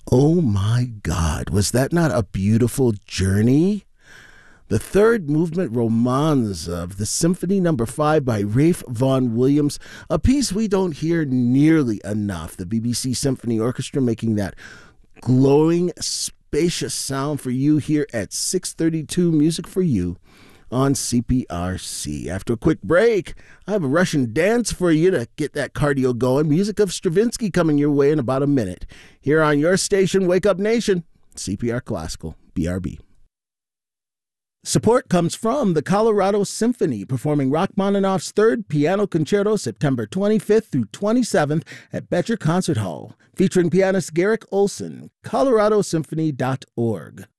Oh my God, was that not a beautiful journey? The third movement Romance of the Symphony Number 5 by Ralph Vaughan Williams, a piece we don't hear nearly enough. The BBC Symphony Orchestra making that glowing, spacious sound for you here at 632 Music for You on CPRC. After a quick break, I have a Russian dance for you to get that cardio going. Music of Stravinsky coming your way in about a minute. Here on your station, Wake Up Nation, CPR Classical, BRB. Support comes from the Colorado Symphony, performing Rachmaninoff's Third Piano Concerto September 25th through 27th at Betcher Concert Hall, featuring pianist Garrick Olson, coloradosymphony.org.